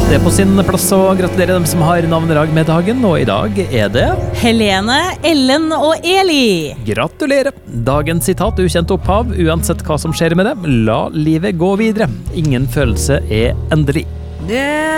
Det på sin plass å gratulere dem som har navnedag med dagen, og i dag det Helene, Ellen og Eli. Gratulerer! Dagens sitat ukjent opphav, uansett hva som skjer med det. La livet gå videre. Ingen følelse endelig.